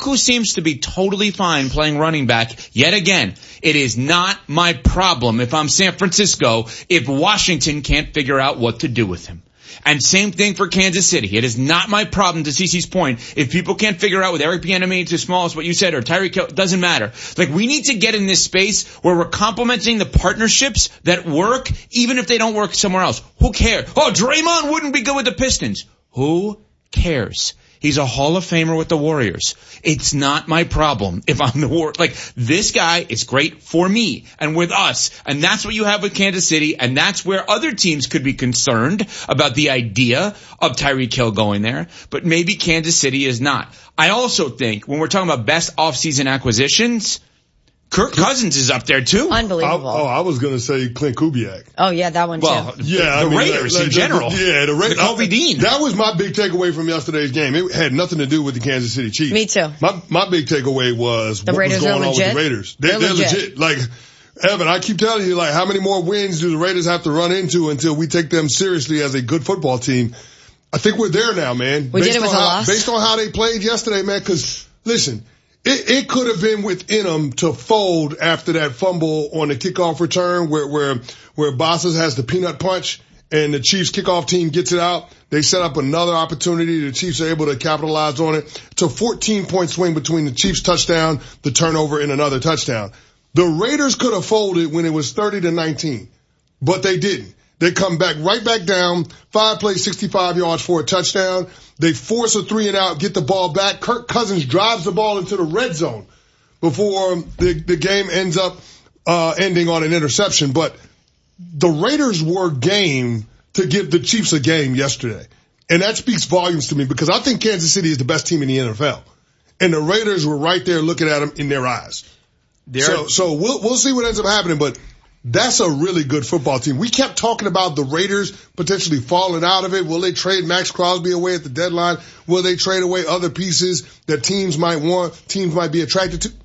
who seems to be totally fine playing running back yet again. It is not my problem if I'm San Francisco if Washington can't figure out what to do with him. And same thing for Kansas City. It is not my problem, to CeCe's point, if people can't figure out with Eric Bieniemy to Smalls what you said, or Tyreek Hill, it doesn't matter. Like, we need to get in this space where we're complimenting the partnerships that work, even if they don't work somewhere else. Who cares? Oh, Draymond wouldn't be good with the Pistons. Who cares? He's a Hall of Famer with the Warriors. It's not my problem if I'm the Warriors. Like, this guy is great for me and with us. And that's what you have with Kansas City. And that's where other teams could be concerned about the idea of Tyreek Hill going there. But maybe Kansas City is not. I also think when we're talking about best offseason acquisitions, Kirk Cousins is up there too. Unbelievable. I was going to say Clint Kubiak. Oh yeah, that one too. Well, yeah, the Raiders in general. The Kobe Dean. That was my big takeaway from yesterday's game. It had nothing to do with the Kansas City Chiefs. Me too. My big takeaway was the what Raiders was going on legit. with the Raiders. They're legit. Like, Evan, I keep telling you, like, how many more wins do the Raiders have to run into until we take them seriously as a good football team? I think we're there now, man. We did it with a loss. Based on how they played yesterday, man, because, listen, it could have been within them to fold after that fumble on the kickoff return where Bosses has the peanut punch and the Chiefs kickoff team gets it out. They set up another opportunity. The Chiefs are able to capitalize on it. It's a 14-point swing between the Chiefs touchdown, the turnover, and another touchdown. The Raiders could have folded when it was 30-19, but they didn't. They come right back down, 5 plays, 65 yards for a touchdown. They force a 3 and out, get the ball back. Kirk Cousins drives the ball into the red zone before the game ends up ending on an interception. But the Raiders were game to give the Chiefs a game yesterday. And that speaks volumes to me because I think Kansas City is the best team in the NFL. And the Raiders were right there looking at them in their eyes. So we'll see what ends up happening, but that's a really good football team. We kept talking about the Raiders potentially falling out of it. Will they trade Max Crosby away at the deadline? Will they trade away other pieces that teams might want, teams might be attracted to?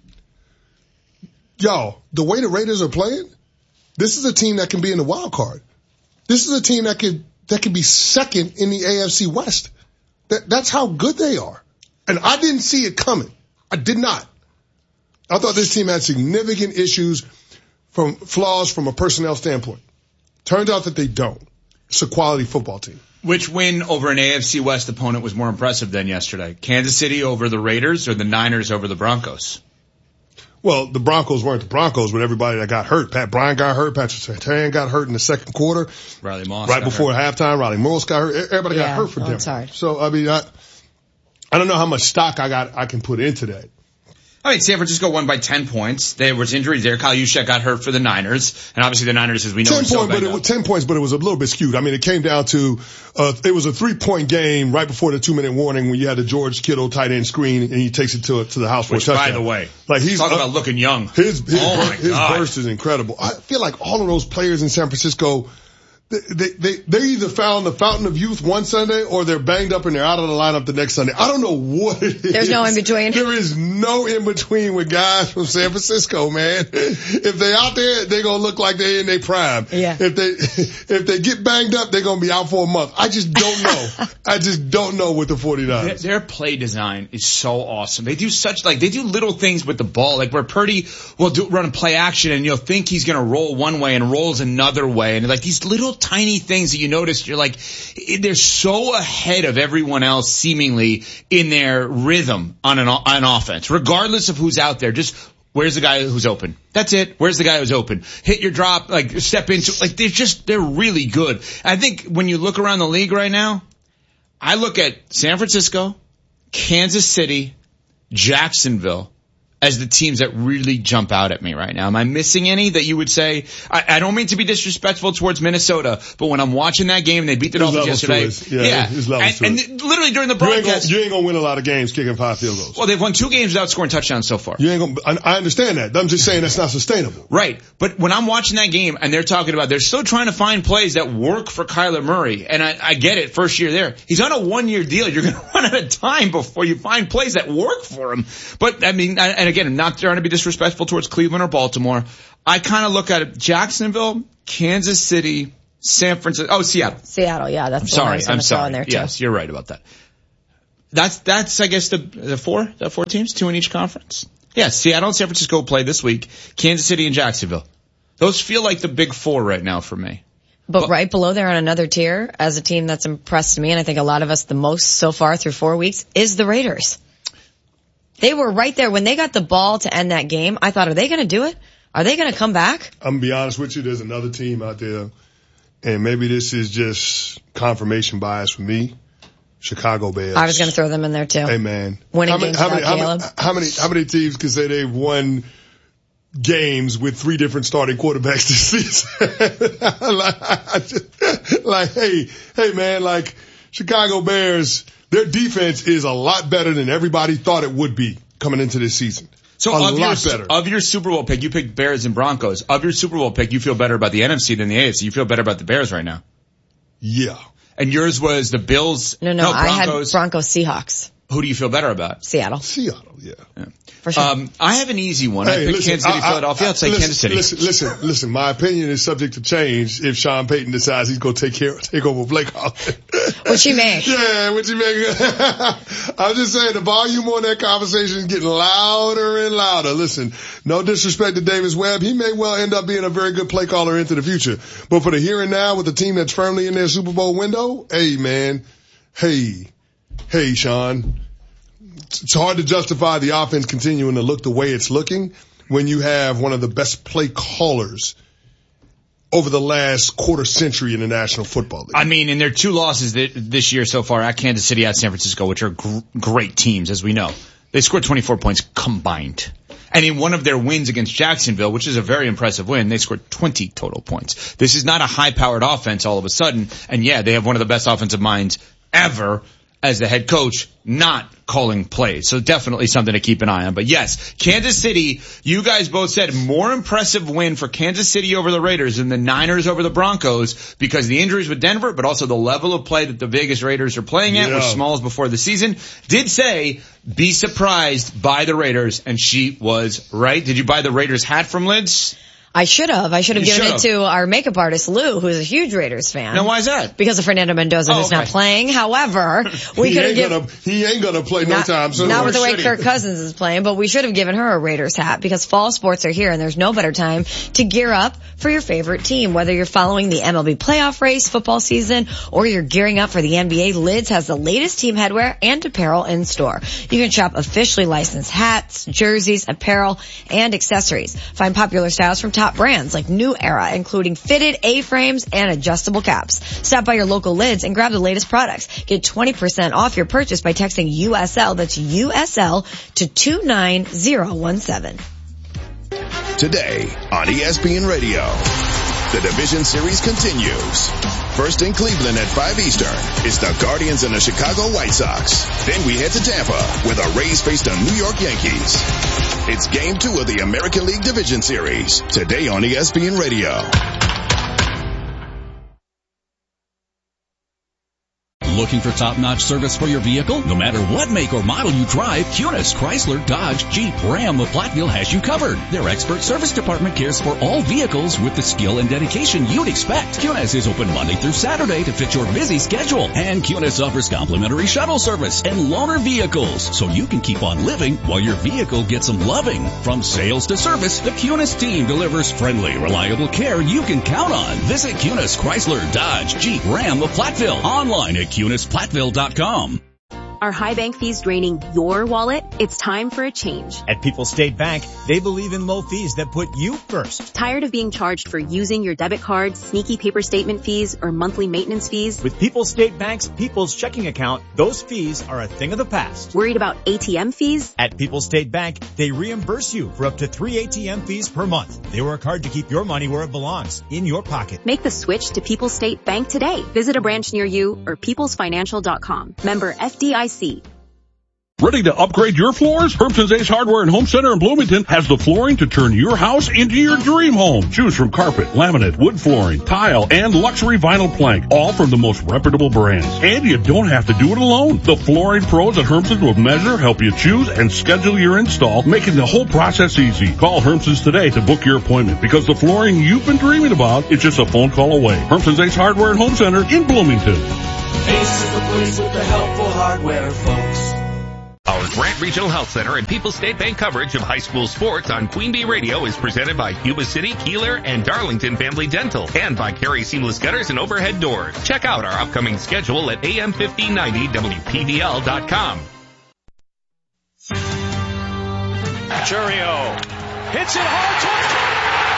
Y'all, the way the Raiders are playing, this is a team that can be in the wild card. This is a team that could be second in the AFC West. That's how good they are. And I didn't see it coming. I did not. I thought this team had significant issues flaws from a personnel standpoint. Turns out that they don't. It's a quality football team. Which win over an AFC West opponent was more impressive than yesterday? Kansas City over the Raiders or the Niners over the Broncos? Well, the Broncos weren't the Broncos with everybody that got hurt. Pat Bryant got hurt. Patrick Surtain got hurt in the second quarter. Riley Moss right before halftime. Riley Moss got hurt. Everybody got hurt for Denver. So, I mean, I don't know how much stock I can put into that. I mean, San Francisco won by 10 points. There was injuries there. Kyle Juszczyk got hurt for the Niners. And obviously the Niners, as we know, 10 points, but it was a little bit skewed. I mean, it came down to, it was a 3-point game right before the 2-minute warning when you had the George Kittle tight end screen and he takes it to the house for a touchdown. By the way, like he's talk about looking young. His burst is incredible. I feel like all of those players in San Francisco, they either found the fountain of youth one Sunday or they're banged up and they're out of the lineup the next Sunday. I don't know what it is. There's no in between. There is no in between with guys from San Francisco, man. If they out there, they're gonna look like they're in their prime. Yeah. If they get banged up, they're gonna be out for a month. I just don't know. I just don't know with the 49ers. Their play design is so awesome. They do they do little things with the ball. Like where Purdy will run a play action and you'll think he's gonna roll one way and rolls another way. And like these little tiny things that you notice, you're like, they're so ahead of everyone else seemingly in their rhythm on offense, regardless of who's out there. Just where's the guy who's open? That's it. Where's the guy who's open? Hit your drop, like step into, like they're really good. I think when you look around the league right now, I look at San Francisco, Kansas City, Jacksonville as the teams that really jump out at me right now. Am I missing any that you would say? I don't mean to be disrespectful towards Minnesota, but when I'm watching that game and they beat the Dolphins yesterday, and literally during the broadcast, you ain't gonna win a lot of games kicking 5 field goals. Well, they've won 2 games without scoring touchdowns so far. You ain't gonna. I understand that. I'm just saying that's not sustainable. Right, but when I'm watching that game and they're talking about they're still trying to find plays that work for Kyler Murray, and I get it, first year there, he's on a 1-year deal. You're gonna run out of time before you find plays that work for him. But I mean, and again, I'm not trying to be disrespectful towards Cleveland or Baltimore. I kind of look at it, Jacksonville, Kansas City, San Francisco, Seattle. Seattle, yeah, that's I'm sorry. in there too. Yes, you're right about that. that's I guess the four teams, 2 in each conference. Yeah, Seattle and San Francisco play this week. Kansas City and Jacksonville. Those feel like the big 4 right now for me. But right below there on another tier, as a team that's impressed me, and I think a lot of us the most so far through 4 weeks, is the Raiders. They were right there. When they got the ball to end that game, I thought, are they going to do it? Are they going to come back? I'm going to be honest with you. There's another team out there, and maybe this is just confirmation bias for me. Chicago Bears. I was going to throw them in there too. Hey, man. Winning games without Caleb. How many teams can say they've won games with 3 different starting quarterbacks this season? hey man, like Chicago Bears, their defense is a lot better than everybody thought it would be coming into this season. So of your Super Bowl pick, you picked Bears and Broncos. Of your Super Bowl pick, you feel better about the NFC than the AFC. You feel better about the Bears right now. Yeah. And yours was the Bills? No, Broncos. I had Broncos Seahawks. Who do you feel better about? Seattle, yeah. For sure. I have an easy one. I picked Kansas City, Philadelphia. I'll take Kansas City. Listen. My opinion is subject to change if Sean Payton decides he's going to take over Blake Holland. What'd she make? Yeah, what'd you make? I'm just saying the volume on that conversation is getting louder and louder. Listen, no disrespect to Davis Webb. He may well end up being a very good play caller into the future. But for the here and now with a team that's firmly in their Super Bowl window, hey, man. Hey, Sean. It's hard to justify the offense continuing to look the way it's looking when you have one of the best play callers over the last quarter century in the National Football League. I mean, and their 2 losses this year so far at Kansas City, at San Francisco, which are great teams, as we know. They scored 24 points combined. And in one of their wins against Jacksonville, which is a very impressive win, they scored 20 total points. This is not a high-powered offense all of a sudden. And yeah, they have one of the best offensive minds ever as the head coach, not calling plays. So definitely something to keep an eye on. But yes, Kansas City, you guys both said more impressive win for Kansas City over the Raiders than the Niners over the Broncos because the injuries with Denver, but also the level of play that the Vegas Raiders are playing at, were Smalls before the season. Did say, be surprised by the Raiders, and she was right. Did you buy the Raiders hat from Lids? I should have given it to our makeup artist, Lou, who's a huge Raiders fan. Now, why is that? Because of Fernando Mendoza, who's not playing. However, we could have given... He ain't gonna play no time soon. Not with the way Kirk Cousins is playing, but we should have given her a Raiders hat because fall sports are here and there's no better time to gear up for your favorite team. Whether you're following the MLB playoff race, football season, or you're gearing up for the NBA, Lids has the latest team headwear and apparel in store. You can shop officially licensed hats, jerseys, apparel, and accessories. Find popular styles from top brands like New Era, including fitted A-frames and adjustable caps. Stop by your local Lids and grab the latest products. Get 20% off your purchase by texting USL, that's USL, to 29017. Today on ESPN Radio, the Division Series continues. First in Cleveland at 5 Eastern is the Guardians and the Chicago White Sox. Then we head to Tampa where the Rays face the New York Yankees. It's Game 2 of the American League Division Series. Today on ESPN Radio. Looking for top-notch service for your vehicle? No matter what make or model you drive, Kunis, Chrysler, Dodge, Jeep, Ram of Platteville has you covered. Their expert service department cares for all vehicles with the skill and dedication you'd expect. Kunis is open Monday through Saturday to fit your busy schedule. And Kunis offers complimentary shuttle service and loaner vehicles, so you can keep on living while your vehicle gets some loving. From sales to service, the Kunis team delivers friendly, reliable care you can count on. Visit Kunis, Chrysler, Dodge, Jeep, Ram of Platteville. Online at KunisPlatteville.com. Are high bank fees draining your wallet? It's time for a change. At People's State Bank, they believe in low fees that put you first. Tired of being charged for using your debit card, sneaky paper statement fees, or monthly maintenance fees? With People's State Bank's People's Checking Account, those fees are a thing of the past. Worried about ATM fees? At People's State Bank, they reimburse you for up to 3 ATM fees per month. They work hard to keep your money where it belongs, in your pocket. Make the switch to People's State Bank today. Visit a branch near you or peoplesfinancial.com. Member FDIC. Ready to upgrade your floors? Hermson's Ace Hardware and Home Center in Bloomington has the flooring to turn your house into your dream home. Choose from carpet, laminate, wood flooring, tile, and luxury vinyl plank, all from the most reputable brands. And you don't have to do it alone. The flooring pros at Hermson's will measure, help you choose, and schedule your install, making the whole process easy. Call Hermson's today to book your appointment because the flooring you've been dreaming about is just a phone call away. Hermson's Ace Hardware and Home Center in Bloomington. Ace is the place with the helpful hardware, folks. Our Grant Regional Health Center and People's State Bank coverage of high school sports on Queen Bee Radio is presented by Yuba City, Keeler, and Darlington Family Dental, and by Carey Seamless Gutters and Overhead Doors. Check out our upcoming schedule at am1590wpdl.com. Churio hits it hard, touchdown!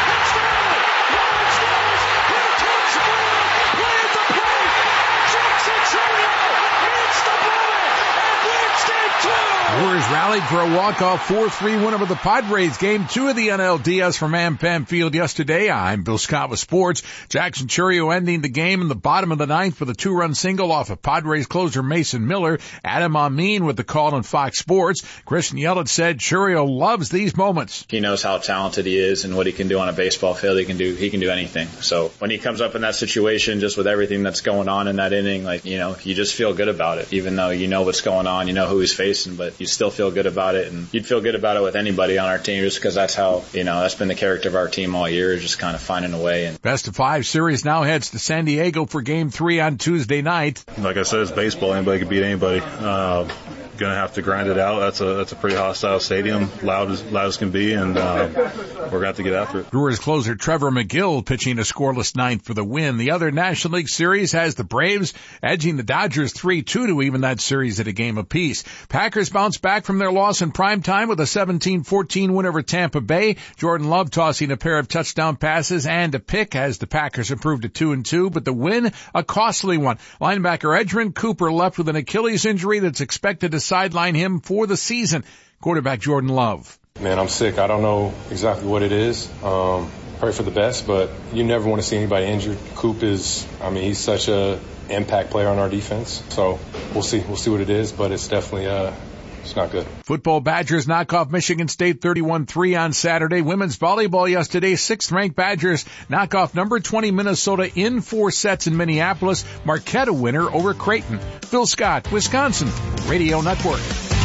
Brewers rallied for a walk-off 4-3 win over the Padres. Game 2 of the NLDS from AmFam Field yesterday. I'm Bill Scott with sports. Jackson Churio ending the game in the bottom of the ninth with a 2-run single off of Padres closer Mason Miller. Adam Amin with the call on Fox Sports. Christian Yelich said Churio loves these moments. He knows how talented he is and what he can do on a baseball field. He can do anything. So when he comes up in that situation, just with everything that's going on in that inning, you just feel good about it, even though you know what's going on, you know who he's facing, but you still feel good about it, and you'd feel good about it with anybody on our team, just because that's how, that's been the character of our team all year, is just kind of finding a way. And Best of 5 series now heads to San Diego for Game 3 on Tuesday night. Like I said, it's baseball. Anybody can beat anybody. Going to have to grind it out. That's a pretty hostile stadium, loud as can be, and we're going to have to get after it. Brewers closer Trevor McGill pitching a scoreless ninth for the win. The other National League series has the Braves edging the Dodgers 3-2 to even that series at a game apiece. Packers bounce back from their loss in primetime with a 17-14 win over Tampa Bay. Jordan Love tossing a pair of touchdown passes and a pick as the Packers improved to 2-2, but the win a costly one. Linebacker Edgerrin Cooper left with an Achilles injury that's expected to sideline him for the season. Quarterback Jordan Love. Man, I'm sick. I don't know exactly what it is. Pray for the best, but you never want to see anybody injured. Coop he's such a impact player on our defense. So we'll see what it is, but it's definitely, it's not good. Football Badgers knock off Michigan State 31-3 on Saturday. Women's volleyball yesterday, 6th-ranked Badgers knock off number 20 Minnesota in 4 sets in Minneapolis. Marquette a winner over Creighton. Phil Scott, Wisconsin Radio Network.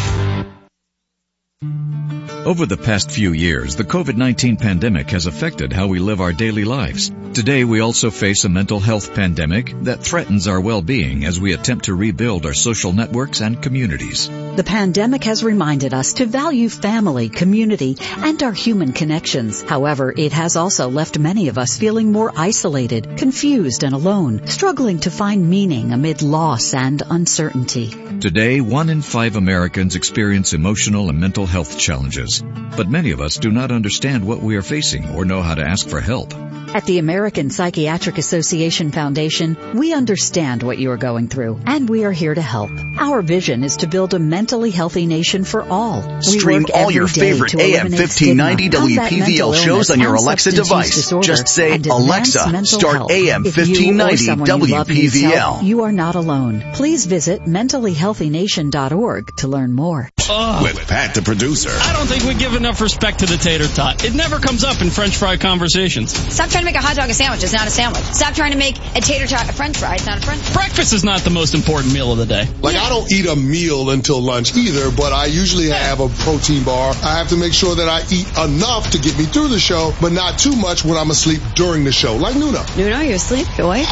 Over the past few years, the COVID-19 pandemic has affected how we live our daily lives. Today, we also face a mental health pandemic that threatens our well-being as we attempt to rebuild our social networks and communities. The pandemic has reminded us to value family, community, and our human connections. However, it has also left many of us feeling more isolated, confused, and alone, struggling to find meaning amid loss and uncertainty. Today, 1 in 5 Americans experience emotional and mental health challenges. But many of us do not understand what we are facing or know how to ask for help. At the American Psychiatric Association Foundation, we understand what you are going through, and we are here to help. Our vision is to build a mentally healthy nation for all. Stream all your favorite AM 1590 WPVL shows on your Alexa device. Just say, Alexa, start AM 1590 WPVL. You are not alone. Please visit mentallyhealthynation.org to learn more. With Pat, the producer. I don't think we give enough respect to the tater tot. It never comes up in French fry conversations. Stop trying to make a hot dog a sandwich. It's not a sandwich. Stop trying to make a tater tot a French fry. It's not a French fry. Breakfast is not the most important meal of the day. I don't eat a meal until lunch either, but I usually have a protein bar. I have to make sure that I eat enough to get me through the show, but not too much when I'm asleep during the show. Like Nuno. Nuno, you asleep? Go away.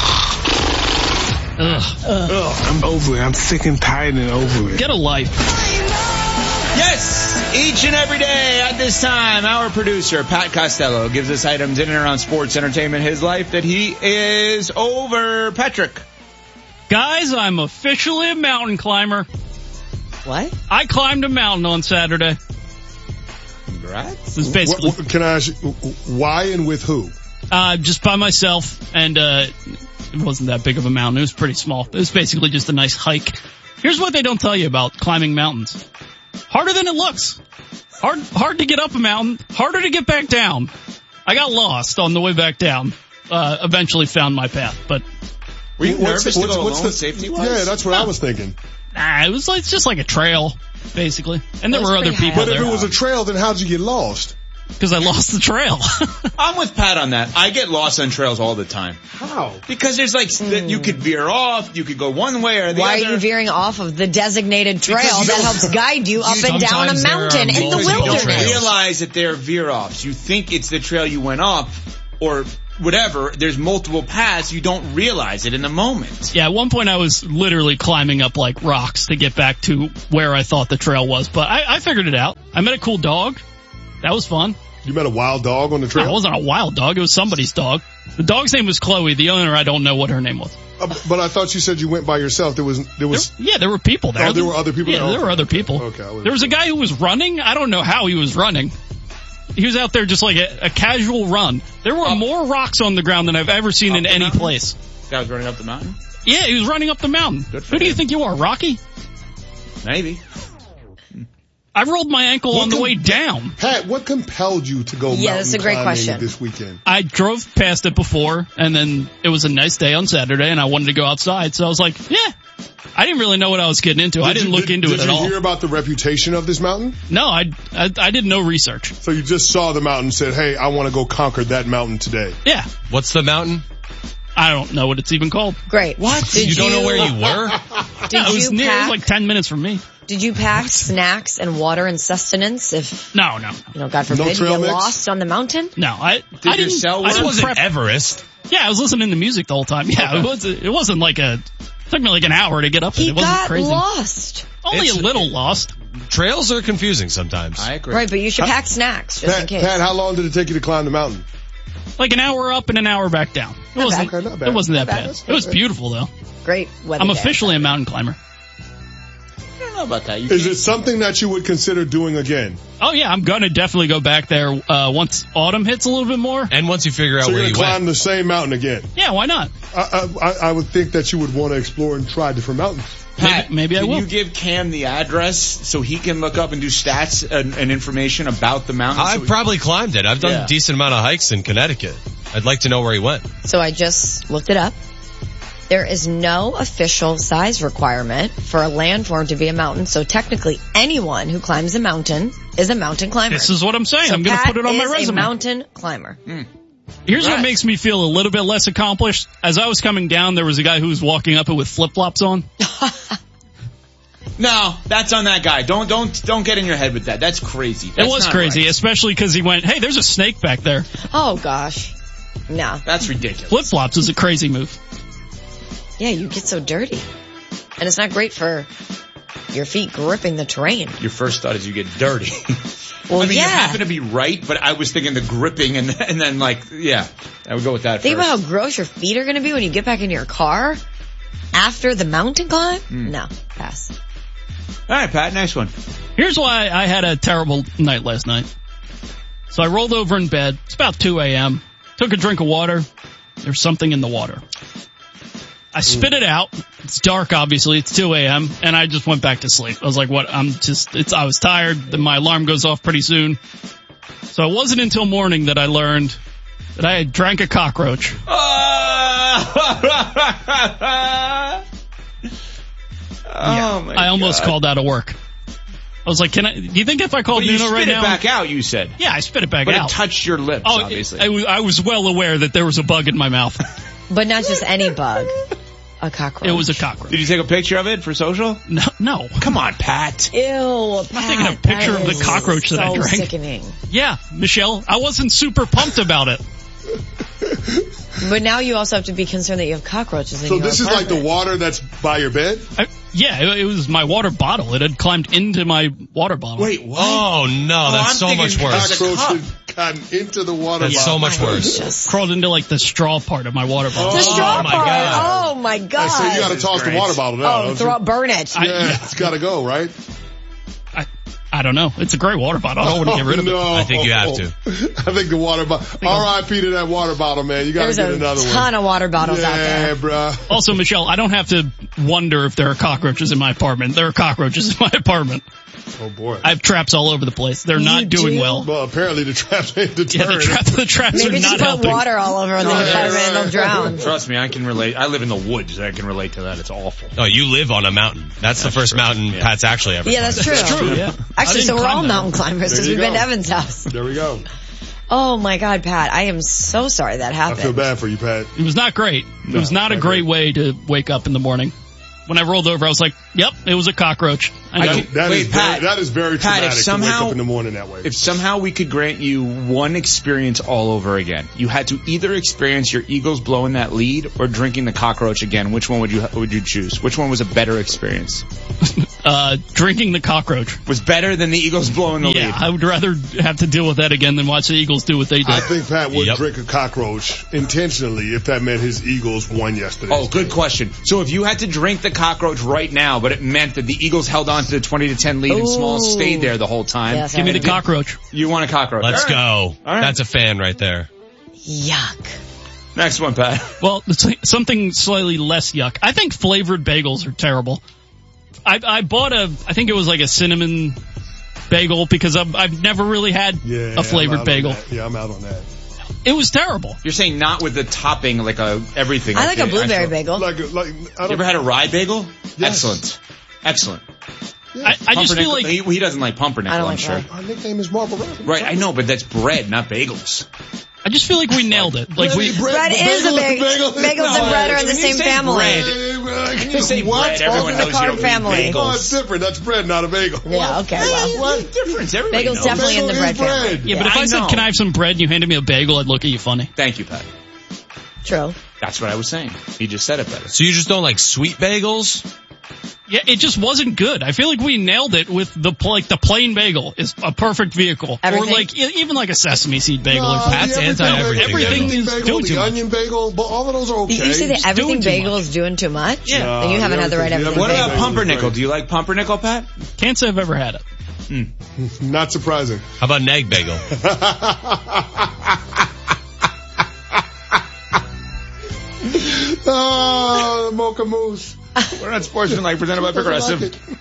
I'm over it. I'm sick and tired and over it. Get a life. Yes, each and every day at this time, our producer, Pat Costello, gives us items in and around sports, entertainment, his life that he is over. Patrick. Guys, I'm officially a mountain climber. What? I climbed a mountain on Saturday. Congrats. It's basically. Can I ask you, why and with who? Just by myself, and it wasn't that big of a mountain. It was pretty small. It was basically just a nice hike. Here's what they don't tell you about climbing mountains. Harder than it looks. Hard to get up a mountain. Harder to get back down. I got lost on the way back down. Eventually found my path, but. Were you nervous to go alone safety-wise? Yeah, that's what I was thinking. Nah, it's just like a trail, basically. And there were other people there. But if it was a trail, then how'd you get lost? Because I lost the trail. I'm with Pat on that. I get lost on trails all the time. How? Because there's you could veer off, you could go one way or the other. Why are you veering off of the designated trail that helps guide you up and down a mountain in the wilderness? You don't realize that they're veer-offs. You think it's the trail you went off, or whatever, there's multiple paths, you don't realize it in the moment. Yeah, at one point I was literally climbing up like rocks to get back to where I thought the trail was, but I figured it out. I met a cool dog. That was fun. You met a wild dog on the trail? No, it wasn't a wild dog. It was somebody's dog. The dog's name was Chloe. The owner, I don't know what her name was. But I thought you said you went by yourself. There were people there. Oh, there were other people there? Yeah, there were other people. Okay. There was a guy who was running. I don't know how he was running. He was out there just like a casual run. There were more rocks on the ground than I've ever seen in any place. This guy was running up the mountain? Yeah, he was running up the mountain. Who do you think you are, Rocky? Maybe. I rolled my ankle on the way down. Pat, what compelled you to go mountain climbing this weekend? I drove past it before, and then it was a nice day on Saturday, and I wanted to go outside, so I was like, yeah. I didn't really know what I was getting into. I didn't look into it at all. Did you hear about the reputation of this mountain? No, I did no research. So you just saw the mountain and said, hey, I want to go conquer that mountain today. Yeah. What's the mountain? I don't know what it's even called. Great. What? You don't know where you were? It was like 10 minutes from me. Did you pack snacks and water and sustenance if... No. God forbid you get lost on the mountain? No, I didn't. I wasn't Everest. Yeah, I was listening to music the whole time. Yeah, it wasn't like it took me like an hour to get up. He it wasn't got crazy. Lost. Only a little lost. Trails are confusing sometimes. I agree. Right, but you should pack snacks just in case. Pat, how long did it take you to climb the mountain? Like an hour up and an hour back down. It wasn't that bad. It was beautiful though. Great weather. I'm officially a mountain climber. I don't know about that. Is it something that you would consider doing again? Oh yeah, I'm gonna definitely go back there once autumn hits a little bit more. And once you figure out where you went. So you're gonna climb the same mountain again? Yeah, why not? I would think that you would want to explore and try different mountains. Pat, maybe I will. Can you give Cam the address so he can look up and do stats and information about the mountain? I've probably climbed it. I've done a decent amount of hikes in Connecticut. I'd like to know where he went. So I just looked it up. There is no official size requirement for a landform to be a mountain, so technically anyone who climbs a mountain is a mountain climber. This is what I'm saying. So I'm going to put it on my resume. Pat is a mountain climber. Here's what makes me feel a little bit less accomplished. As I was coming down, there was a guy who was walking up it with flip-flops on. No, that's on that guy. Don't get in your head with that. That's crazy. It was crazy, right. Especially because he went, hey, there's a snake back there. Oh, gosh. No. That's ridiculous. Flip-flops is a crazy move. Yeah, you get so dirty. And it's not great for your feet gripping the terrain. Your first thought is you get dirty. Well, I mean, you happen to be right, but I was thinking the gripping and then I would go with that Think first. about how gross your feet are going to be when you get back into your car after the mountain climb? No, pass. All right, Pat, nice one. Here's why I had a terrible night last night. So I rolled over in bed. It's about 2 a.m. Took a drink of water. There's something in the water. I spit it out. It's dark, obviously. It's 2 a.m. And I just went back to sleep. I was like, what? I was tired. Then my alarm goes off pretty soon. So it wasn't until morning that I learned that I had drank a cockroach. I almost called out of work. I was like, do you think if I called Nuno right now? You spit it back out, you said. Yeah, I spit it back out. out. But it touched your lips, obviously. I was well aware that there was a bug in my mouth. But not just any bug. A cockroach. It was a cockroach. Did you take a picture of it for social? No. Come on, Pat. Ew, I'm not taking a picture of the cockroach that I drank. Sickening. Yeah, Michelle, I wasn't super pumped about it. But now you also have to be concerned that you have cockroaches in your apartment. So this is like the water that's by your bed? It was my water bottle. It had climbed into my water bottle. Wait, what? Oh, no, that's so much worse. Cockroach had gotten into the water bottle. That's so much worse. Crawled into like the straw part of my water bottle. The straw part? God. Oh my God. So you gotta toss the water bottle down. Burn it. Yeah, it's gotta go, right? I don't know. It's a great water bottle. I don't want to get rid of it. I think you have to. I think the water bottle. R.I.P. to that water bottle, man. You gotta get another one. There's a ton of water bottles out there. Yeah, bro. Also, Michelle, I don't have to wonder if there are cockroaches in my apartment. There are cockroaches in my apartment. Oh boy. I have traps all over the place. They're not doing well. Well, apparently the traps ain't deterrent. Yeah, the traps Maybe are not helping. Maybe just put water all over the apartment and they'll drown. Trust me, I can relate. I live in the woods. I can relate to that. It's awful. No, you live on a mountain. That's the first mountain Pat's actually ever climbed. That's true. That's true, yeah. Actually, so we're all mountain climbers because we've been to Evan's house. There we go. Oh my God, Pat, I am so sorry that happened. I feel bad for you, Pat. It was not great. It was not a great way to wake up in the morning. When I rolled over, I was like, yep, it was a cockroach. That is very traumatic to wake up in the morning that way. If somehow we could grant you one experience all over again, you had to either experience your Eagles blowing that lead or drinking the cockroach again. Which one would you choose? Which one was a better experience? Drinking the cockroach was better than the Eagles blowing the lead. Yeah, I would rather have to deal with that again than watch the Eagles do what they did. I think Pat would drink a cockroach intentionally if that meant his Eagles won yesterday. Oh, good question. So if you had to drink the cockroach right now, but it meant that the Eagles held on to the 20-10 lead and Smalls stayed there the whole time. Yes, give me the cockroach. You want a cockroach. Let's go. All right. That's a fan right there. Yuck. Next one, Pat. Well, something slightly less yuck. I think flavored bagels are terrible. I bought I think it was like a cinnamon bagel because I've never really had a flavored bagel. Yeah, I'm out on that. It was terrible. You're saying not with the topping, like everything. I like a blueberry bagel. You ever had a rye bagel? Yes. Excellent. Yeah. I just feel like he doesn't like pumpernickel, I'm sure. Our nickname is Marble Red. Right, I know, but that's bread, not bagels. I just feel like we nailed it. Like bread is a bagel. Bagels and bread are in the same family. When you say bread, everyone knows you don't mean bagels. Oh, it's different. That's bread, not a bagel. Yeah, okay. Well, what difference? Everybody knows. Bagel's definitely in the bread family. Yeah, but if I said, can I have some bread, and you handed me a bagel, I'd look at you funny. Thank you, Pat. True. That's what I was saying. He just said it better. So you just don't like sweet bagels? Yeah, it just wasn't good. I feel like we nailed it with the plain bagel is a perfect vehicle. Everything? Or like, even like a sesame seed bagel. No, Pat's anti-everything. Everything is doing too much. Onion bagel, but all of those are okay. You say that everything bagel is doing too much? Yeah. Then you haven't had the right everything What bagel. about pumpernickel? Do you like pumpernickel, Pat? Can't say I've ever had it. Not surprising. How about an egg bagel? Oh, the Mocha Mousse. We're not Sportsmanlike, presented by Progressive.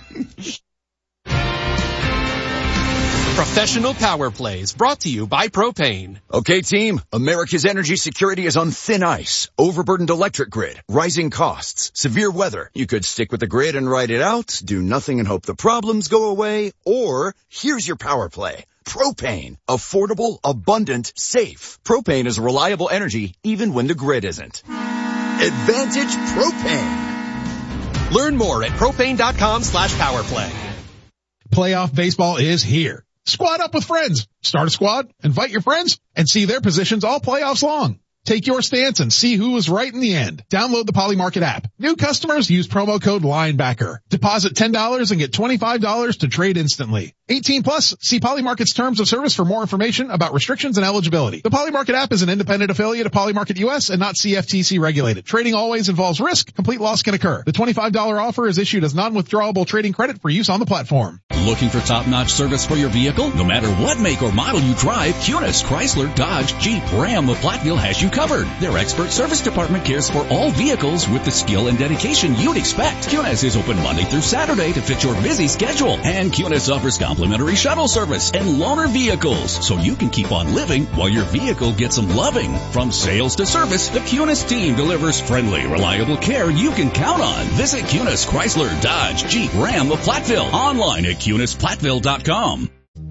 Professional Power Plays, brought to you by Propane. Okay, team, America's energy security is on thin ice. Overburdened electric grid, rising costs, severe weather. You could stick with the grid and ride it out, do nothing and hope the problems go away, or here's your power play. Propane. Affordable, abundant, safe. Propane is reliable energy even when the grid isn't. Advantage Propane. Learn more at propane.com/powerplay. Playoff baseball is here. Squad up with friends. Start a squad, invite your friends, and see their positions all playoffs long. Take your stance and see who was right in the end. Download the Polymarket app. New customers use promo code LINEBACKER. Deposit $10 and get $25 to trade instantly. 18 plus, see Polymarket's terms of service for more information about restrictions and eligibility. The Polymarket app is an independent affiliate of Polymarket US and not CFTC regulated. Trading always involves risk. Complete loss can occur. The $25 offer is issued as non-withdrawable trading credit for use on the platform. Looking for top-notch service for your vehicle? No matter what make or model you drive, Kunis, Chrysler, Dodge, Jeep, Ram of Platteville has you covered. Their expert service department cares for all vehicles with the skill and dedication you'd expect. Kunis is open Monday through Saturday to fit your busy schedule. And Kunis offers complimentary shuttle service and loaner vehicles, so you can keep on living while your vehicle gets some loving. From sales to service, the Kunis team delivers friendly, reliable care you can count on. Visit Kunis, Chrysler, Dodge, Jeep, Ram of Platteville. Online at KunisPlatteville.com.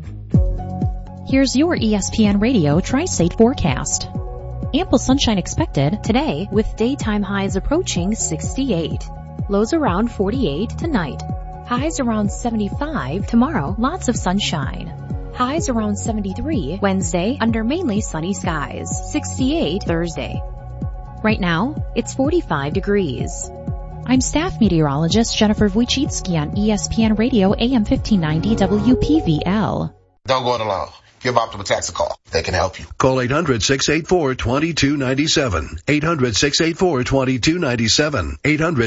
Here's your ESPN Radio Tri-State forecast. Ample sunshine expected today with daytime highs approaching 68. Lows around 48 tonight. Highs around 75 tomorrow. Lots of sunshine. Highs around 73 Wednesday under mainly sunny skies. 68 Thursday. Right now, it's 45 degrees. I'm staff meteorologist Jennifer Wojcicki on ESPN Radio AM 1590 WPVL. Don't go it alone. Give Optima Tax a call. They can help you. Call 800-684-2297. 800-684-2297.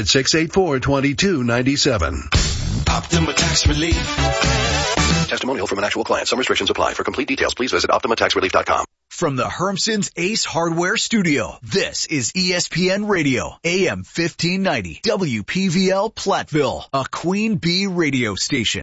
800-684-2297. Optima Tax Relief. Testimonial from an actual client. Some restrictions apply. For complete details, please visit OptimaTaxRelief.com. From the Hermson's Ace Hardware Studio, this is ESPN Radio, AM 1590, WPVL Platteville, a Queen Bee radio station.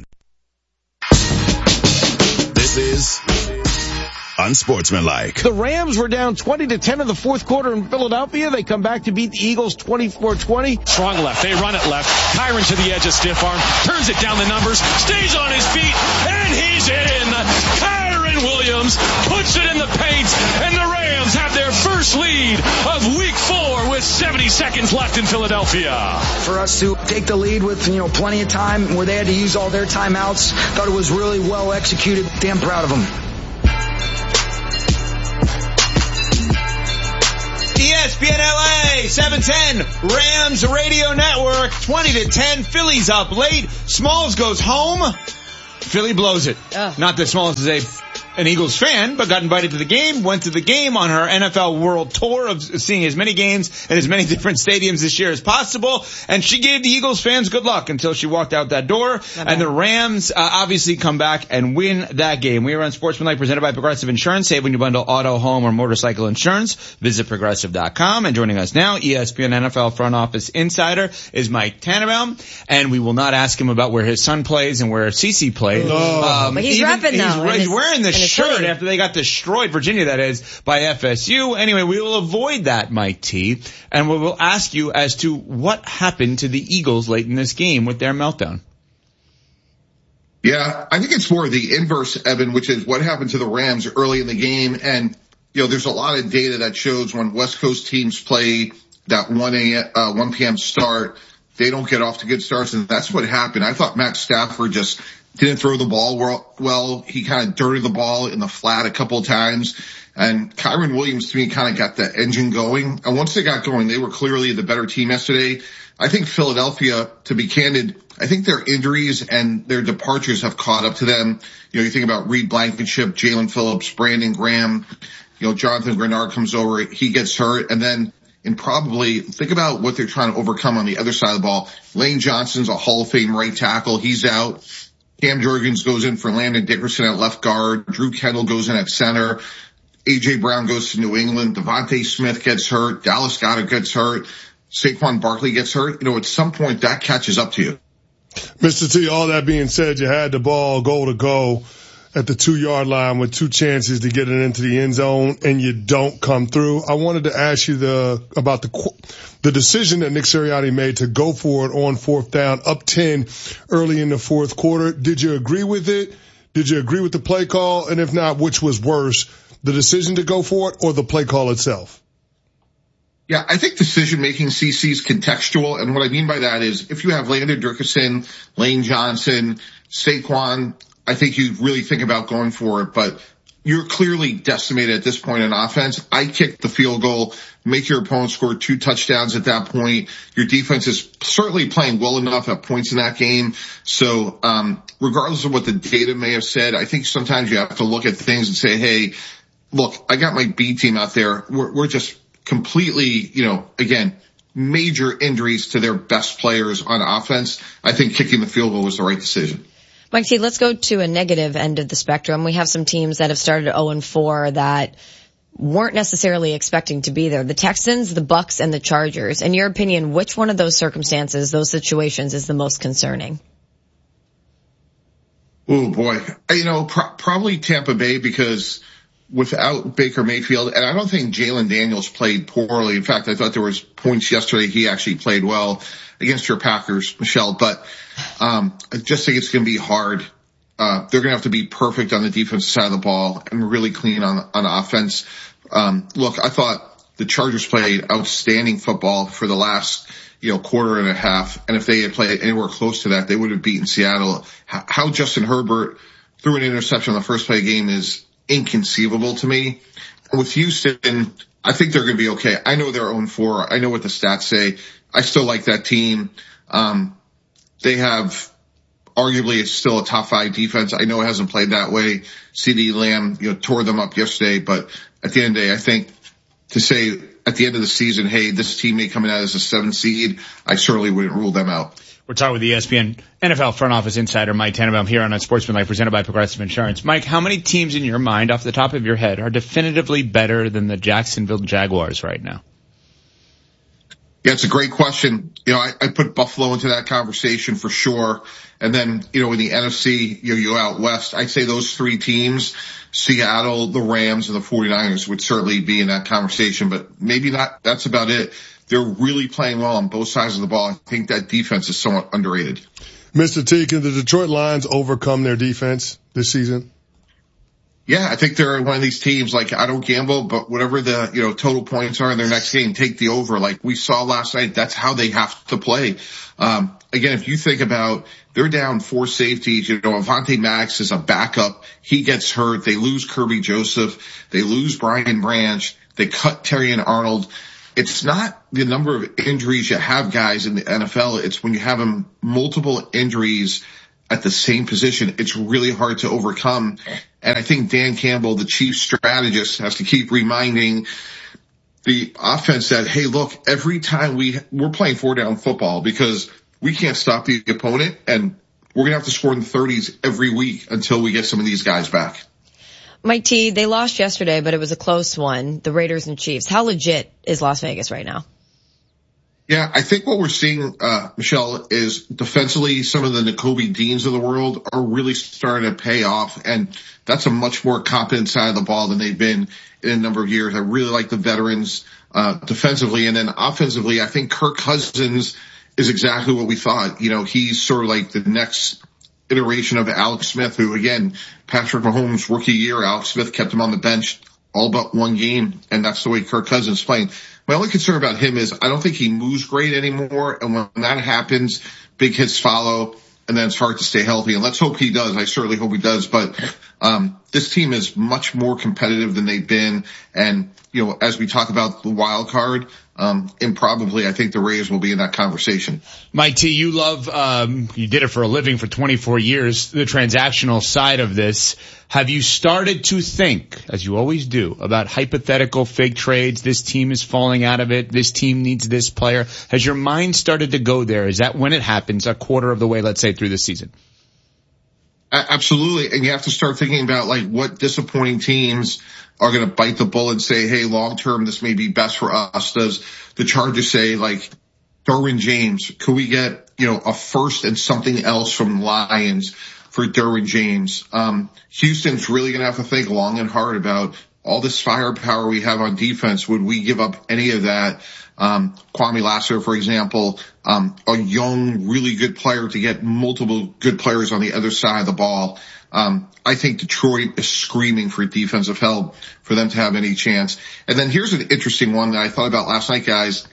This is Unsportsmanlike. The Rams were down 20-10 in the fourth quarter in Philadelphia. They come back to beat the Eagles 24-20. Strong left. They run it left. Kyron to the edge of stiff arm. Turns it down the numbers. Stays on his feet. And he's in. Kyron Williams puts it in the paint. And the Rams have their first lead of week 4 with 76 seconds left in Philadelphia. For us to take the lead with, plenty of time where they had to use all their timeouts, thought it was really well executed. Damn proud of them. ESPN LA, 710, Rams Radio Network, 20-10, Phillies up late, Smalls goes home, Philly blows it. Not that Smalls is an Eagles fan, but got invited to the game, went to the game on her NFL World Tour of seeing as many games in as many different stadiums this year as possible, and she gave the Eagles fans good luck until she walked out that door, and the Rams obviously come back and win that game. We are on Sportsmanlike, presented by Progressive Insurance. Save when you bundle auto, home, or motorcycle insurance. Visit Progressive.com, and joining us now, ESPN NFL front office insider is Mike Tannenbaum, and we will not ask him about where his son plays and where CeCe plays. But he's repping though. He's wearing the shirt after they got destroyed, Virginia that is, by FSU. Anyway, we will avoid that, Mike T, and we will ask you as to what happened to the Eagles late in this game with their meltdown. Yeah, I think it's more the inverse, Evan, which is what happened to the Rams early in the game. And, there's a lot of data that shows when West Coast teams play that 1 p.m. start, they don't get off to good starts, and that's what happened. I thought Matt Stafford just didn't throw the ball well. He kind of dirted the ball in the flat a couple of times. And Kyren Williams, to me, kind of got the engine going. And once they got going, they were clearly the better team yesterday. I think Philadelphia, to be candid, I think their injuries and their departures have caught up to them. You think about Reed Blankenship, Jalen Phillips, Brandon Graham, Jonathan Grenard comes over, he gets hurt. And then think about what they're trying to overcome on the other side of the ball. Lane Johnson's a Hall of Fame right tackle. He's out. Cam Jurgens goes in for Landon Dickerson at left guard. Drew Kendall goes in at center. A.J. Brown goes to New England. Devontae Smith gets hurt. Dallas Goedert gets hurt. Saquon Barkley gets hurt. At some point that catches up to you. Mr. T, all that being said, you had the ball goal to go at the 2-yard line with 2 chances to get it into the end zone, and you don't come through. I wanted to ask you about the decision that Nick Sirianni made to go for it on 4th down, up 10 early in the 4th quarter. Did you agree with it? Did you agree with the play call? And if not, which was worse, the decision to go for it or the play call itself? Yeah, I think decision-making, CC, is contextual. And what I mean by that is if you have Landon Dickerson, Lane Johnson, Saquon, I think you really think about going for it, but you're clearly decimated at this point in offense. I kicked the field goal, make your opponent score 2 touchdowns at that point. Your defense is certainly playing well enough at points in that game. So, regardless of what the data may have said, I think sometimes you have to look at things and say, hey, look, I got my B team out there. We're just completely, again, major injuries to their best players on offense. I think kicking the field goal was the right decision. Mike T, let's go to a negative end of the spectrum. We have some teams that have started 0-4 that weren't necessarily expecting to be there. The Texans, the Bucks, and the Chargers. In your opinion, which one of those circumstances, those situations, is the most concerning? Oh boy. Probably Tampa Bay, because without Baker Mayfield, and I don't think Jalen Daniels played poorly. In fact, I thought there was points yesterday he actually played well against your Packers, Michelle, but I just think it's going to be hard. They're going to have to be perfect on the defensive side of the ball and really clean on offense. Look, I thought the Chargers played outstanding football for the last, quarter and a half. And if they had played anywhere close to that, they would have beaten Seattle. How Justin Herbert threw an interception on the first play of the game is inconceivable to me. With Houston, I think they're going to be okay. I know they're 0-4. I know what the stats say. I still like that team. They have arguably it's still a top 5 defense. I know it hasn't played that way. CeeDee Lamb, tore them up yesterday, but at the end of the day, I think to say at the end of the season, hey, this team may come in as a 7 seed, I certainly wouldn't rule them out. We're talking with the ESPN NFL front office insider, Mike Tannenbaum, here on Sportsmanlike, presented by Progressive Insurance. Mike, how many teams in your mind, off the top of your head, are definitively better than the Jacksonville Jaguars right now? Yeah, it's a great question. I put Buffalo into that conversation for sure. And then, in the NFC, you out west, I'd say those 3 teams, Seattle, the Rams, and the 49ers would certainly be in that conversation, but maybe not. That's about it. They're really playing well on both sides of the ball. I think that defense is somewhat underrated. Mr. T, can the Detroit Lions overcome their defense this season? Yeah, I think they're one of these teams, like, I don't gamble, but whatever the, total points are in their next game, take the over. Like we saw last night, that's how they have to play. Again, if you think about, they're down 4 safeties, Avonte Maddox is a backup. He gets hurt. They lose Kirby Joseph. They lose Brian Branch. They cut Terrion Arnold. It's not the number of injuries you have, guys, in the NFL. It's when you have multiple injuries at the same position, it's really hard to overcome. And I think Dan Campbell, the chief strategist, has to keep reminding the offense that, hey, look, every time we're playing 4-down football because we can't stop the opponent, and we're going to have to score in the 30s every week until we get some of these guys back. Mike T, they lost yesterday, but it was a close one, the Raiders and Chiefs. How legit is Las Vegas right now? Yeah, I think what we're seeing, Michelle, is defensively some of the Nakobe Deans of the world are really starting to pay off, and that's a much more competent side of the ball than they've been in a number of years. I really like the veterans defensively, and then offensively, I think Kirk Cousins is exactly what we thought. He's sort of like the next iteration of Alex Smith, who, again, Patrick Mahomes' rookie year, Alex Smith kept him on the bench all but one game, and that's the way Kirk Cousins is playing. My only concern about him is I don't think he moves great anymore, and when that happens, big hits follow, and then it's hard to stay healthy. And let's hope he does. I certainly hope he does. But this team is much more competitive than they've been. And, as we talk about the wild card, improbably, I think the Rays will be in that conversation. Mike T, you love, you did it for a living for 24 years, the transactional side of this. Have you started to think, as you always do, about hypothetical fake trades? This team is falling out of it. This team needs this player. Has your mind started to go there? Is that when it happens, a quarter of the way, let's say, through the season? Absolutely. And you have to start thinking about, like, what disappointing teams are going to bite the bullet and say, hey, long term, this may be best for us. Does the Chargers say, like, Derwin James, could we get, a first and something else from Lions for Derwin James? Houston's really going to have to think long and hard about all this firepower we have on defense. Would we give up any of that? Kwame Lassiter, for example, a young, really good player to get multiple good players on the other side of the ball. I think Detroit is screaming for defensive help for them to have any chance. And then here's an interesting one that I thought about last night, guys.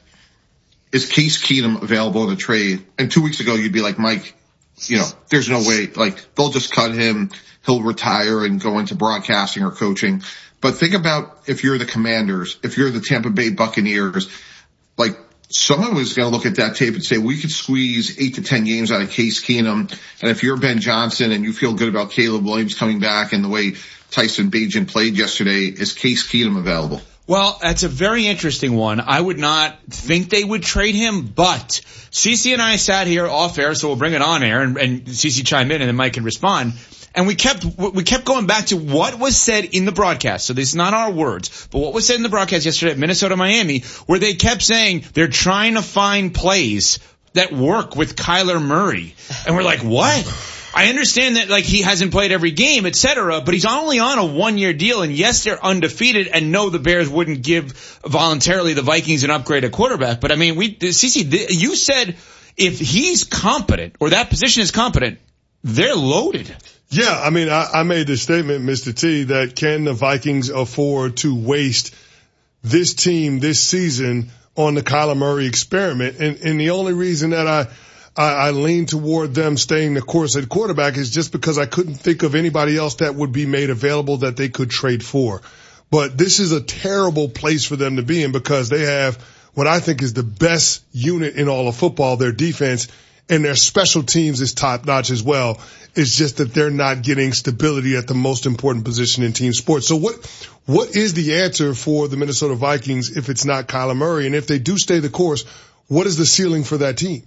Is Case Keenum available in a trade? And 2 weeks ago, you'd be like, Mike, there's no way. Like, they'll just cut him. He'll retire and go into broadcasting or coaching. But think about if you're the Commanders, if you're the Tampa Bay Buccaneers, like, someone was going to look at that tape and say, we could squeeze 8 to 10 games out of Case Keenum. And if you're Ben Johnson and you feel good about Caleb Williams coming back and the way Tyson Bagent played yesterday, is Case Keenum available? Well, that's a very interesting one. I would not think they would trade him, but CeCe and I sat here off air, so we'll bring it on air, and CeCe chimed in and then Mike can respond. And we kept going back to what was said in the broadcast. So this is not our words, but what was said in the broadcast yesterday at Minnesota, Miami, where they kept saying they're trying to find plays that work with Kyler Murray. And we're like, what? I understand that, like, he hasn't played every game, et cetera, but he's only on a 1-year deal. And yes, they're undefeated, and no, the Bears wouldn't give voluntarily the Vikings an upgrade at quarterback. But I mean, CeCe, you said if he's competent, or that position is competent, they're loaded. Yeah, I mean, I made the statement, Mr. T, that can the Vikings afford to waste this team this season on the Kyler Murray experiment? And the only reason that I lean toward them staying the course at quarterback is just because I couldn't think of anybody else that would be made available that they could trade for. But this is a terrible place for them to be in because they have what I think is the best unit in all of football, their defense, and their special teams is top notch as well. It's just that they're not getting stability at the most important position in team sports. So what is the answer for the Minnesota Vikings if it's not Kyler Murray? And if they do stay the course, what is the ceiling for that team?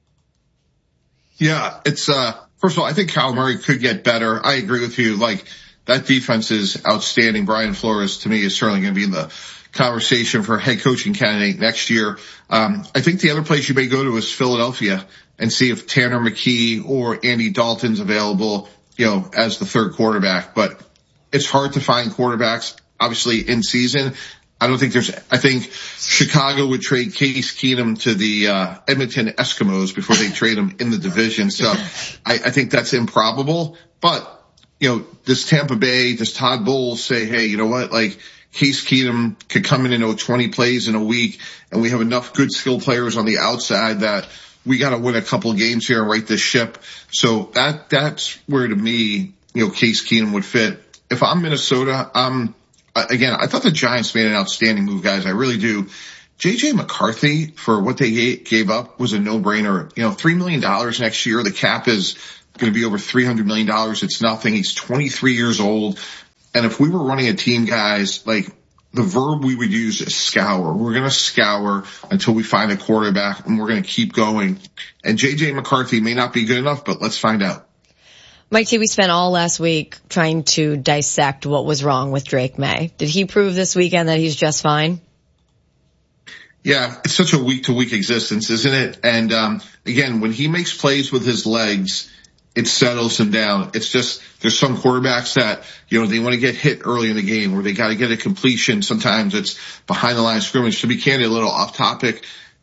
Yeah, it's, first of all, I think Kyler Murray could get better. I agree with you. Like, that defense is outstanding. Brian Flores, to me, is certainly going to be in the conversation for head coaching candidate next year. I think the other place you may go to is Philadelphia and see if Tanner McKee or Andy Dalton's available, as the third quarterback. But it's hard to find quarterbacks, obviously, in season. I think Chicago would trade Case Keenum to the Edmonton Eskimos before they trade him in the division. So I think that's improbable. But does Tampa Bay, does Todd Bowles say, hey, you know what, like Case Keenum could come in 20 plays in a week, and we have enough good skill players on the outside that we got to win a couple of games here and right this ship. So that's where, to me, Case Keenum would fit. If I'm Minnesota, again, I thought the Giants made an outstanding move, guys. I really do. J.J. McCarthy, for what they gave up, was a no-brainer. $3 million next year. The cap is going to be over $300 million. It's nothing. He's 23 years old. And if we were running a team, guys, like the verb we would use is scour. We're going to scour until we find a quarterback, and we're going to keep going. And J.J. McCarthy may not be good enough, but let's find out. Mike T, we spent all last week trying to dissect what was wrong with Drake May. Did he prove this weekend that he's just fine? Yeah, it's such a week-to-week existence, isn't it? And again, when he makes plays with his legs, it settles him down. It's just, there's some quarterbacks that, they want to get hit early in the game, or they got to get a completion. Sometimes it's behind the line of scrimmage. To be candid, a little off topic,